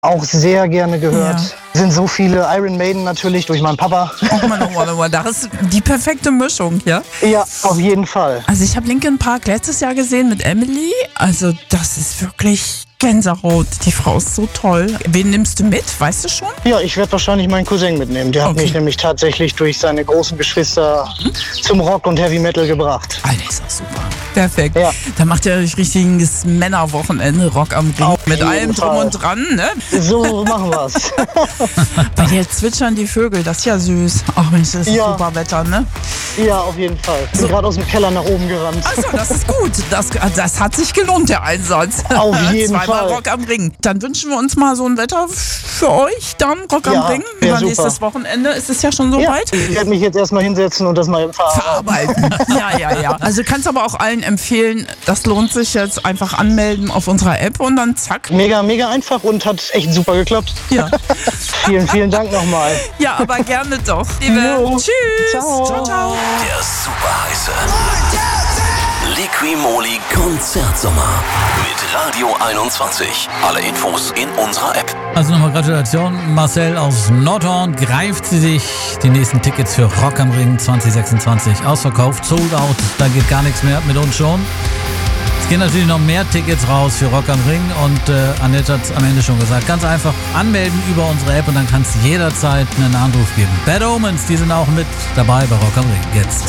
Auch sehr gerne gehört. Ja. Sind so viele Iron Maiden natürlich durch meinen Papa. Oh Mann, das ist die perfekte Mischung, ja? Ja, auf jeden Fall. Also ich habe Linkin Park letztes Jahr gesehen mit Emily. Also das ist wirklich Gänsehaut. Die Frau ist so toll. Wen nimmst du mit? Weißt du schon? Ja, ich werde wahrscheinlich meinen Cousin mitnehmen. Der hat mich nämlich tatsächlich durch seine großen Geschwister zum Rock und Heavy Metal gebracht. Alter, ist das super. Perfekt. Ja. Da macht ihr euch richtiges Männerwochenende, Rock am Ring. Auf Mit jeden allem drum Fall. und dran, ne? So machen wir's. Bei dir zwitschern die Vögel, das ist ja süß. Ach Mensch, das ist Ja. super Wetter, ne? Ja, auf jeden Fall. Bin gerade aus dem Keller nach oben gerannt. Achso, das ist gut. Das hat sich gelohnt, der Einsatz. Auf jeden Zweimal Fall. Rock am Ring. Dann wünschen wir uns mal so ein Wetter für euch, dann Rock am Ja, Ring. wär super. Nächstes Wochenende ist es ja schon Ja, soweit. ich werde mich jetzt erstmal hinsetzen und das mal Verarbeiten. Ja. Also du kannst aber auch allen empfehlen, das lohnt sich jetzt, einfach anmelden auf unserer App und dann zack. Mega, mega einfach und hat echt super geklappt. Ja, Vielen Dank nochmal. ja, aber gerne doch. Liebe. Jo. Tschüss. Ciao. Ciao. Der super heiße Liqui-Moly Konzertsommer mit Radio 21. Alle Infos in unserer App. Also nochmal Gratulation. Marcel aus Nordhorn greift sie sich die nächsten Tickets für Rock am Ring 2026. Ausverkauft, sold out, da geht gar nichts mehr, mit uns schon. Es gehen natürlich noch mehr Tickets raus für Rock am Ring und Annette hat es am Ende schon gesagt. Ganz einfach anmelden über unsere App und dann kannst du jederzeit einen Anruf geben. Bad Omens, die sind auch mit dabei bei Rock am Ring. Jetzt.